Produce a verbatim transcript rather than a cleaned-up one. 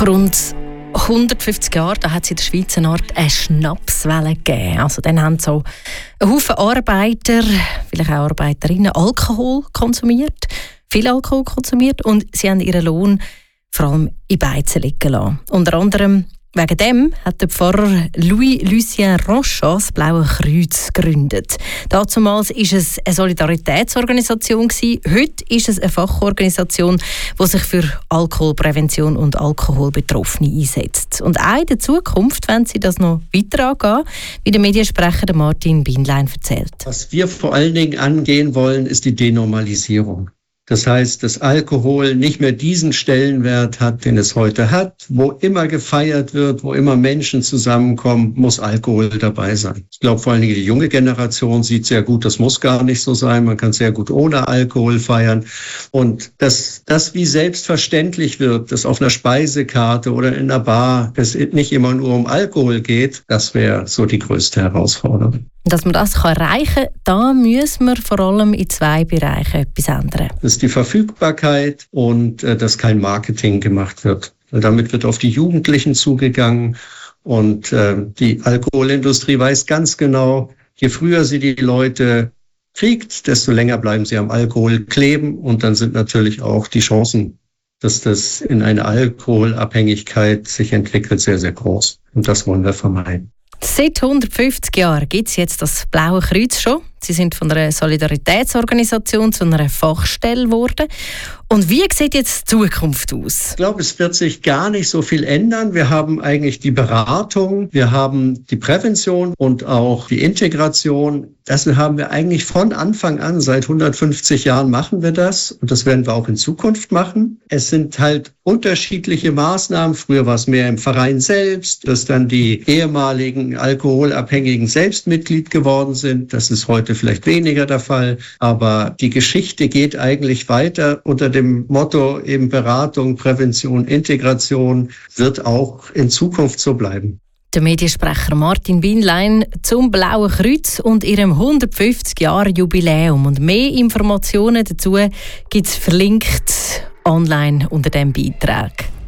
Vor rund hundertfünfzig Jahren da hat es in der Schweiz eine Art eine Schnapswelle gegeben. Also dann haben so ein Haufen Arbeiter, vielleicht auch Arbeiterinnen, Alkohol konsumiert, viel Alkohol konsumiert und sie haben ihren Lohn vor allem in Beizen liegen lassen. Unter anderem wegen dem hat der Pfarrer Louis-Lucien Rochon das Blaue Kreuz gegründet. Damals war es eine Solidaritätsorganisation. Heute ist es eine Fachorganisation, die sich für Alkoholprävention und Alkoholbetroffene einsetzt. Und auch in der Zukunft wollen sie das noch weiter angehen, wie der Mediensprecher Martin Binlein erzählt. Was wir vor allen Dingen angehen wollen, ist die Denormalisierung. Das heißt, dass Alkohol nicht mehr diesen Stellenwert hat, den es heute hat. Wo immer gefeiert wird, wo immer Menschen zusammenkommen, muss Alkohol dabei sein. Ich glaube, vor allen Dingen die junge Generation sieht sehr gut, das muss gar nicht so sein. Man kann sehr gut ohne Alkohol feiern. Und dass das wie selbstverständlich wird, dass auf einer Speisekarte oder in einer Bar es nicht immer nur um Alkohol geht, das wäre so die größte Herausforderung. Dass man das erreichen kann, da müssen wir vor allem in zwei Bereichen etwas ändern. Das ist die Verfügbarkeit und äh, dass kein Marketing gemacht wird. Weil damit wird auf die Jugendlichen zugegangen und äh, die Alkoholindustrie weiß ganz genau, je früher sie die Leute kriegt, desto länger bleiben sie am Alkohol kleben und dann sind natürlich auch die Chancen, dass das in eine Alkoholabhängigkeit sich entwickelt, sehr, sehr groß. Und das wollen wir vermeiden. Seit hundertfünfzig Jahren gibt es jetzt das Blaue Kreuz schon. Sie sind von einer Solidaritätsorganisation zu einer Fachstelle geworden. Und wie sieht jetzt die Zukunft aus? Ich glaube, es wird sich gar nicht so viel ändern. Wir haben eigentlich die Beratung, wir haben die Prävention und auch die Integration. Das haben wir eigentlich von Anfang an, seit hundertfünfzig Jahren machen wir das. Und das werden wir auch in Zukunft machen. Es sind halt unterschiedliche Maßnahmen. Früher war es mehr im Verein selbst, dass dann die ehemaligen Alkoholabhängigen selbst Mitglied geworden sind. Das ist heute vielleicht weniger der Fall. Aber die Geschichte geht eigentlich weiter unter dem Motto eben Beratung, Prävention, Integration wird auch in Zukunft so bleiben. Der Mediensprecher Martin Binlein zum Blauen Kreuz und ihrem hundertfünfzig Jahre Jubiläum. Und mehr Informationen dazu gibt es verlinkt online unter diesem Beitrag.